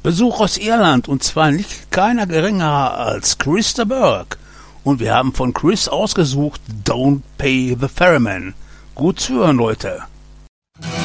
Besuch aus Irland, und zwar nicht keiner geringerer als Chris de Burgh. Und wir haben von Chris ausgesucht Don't Pay the Ferryman. Gut zuhören, Leute.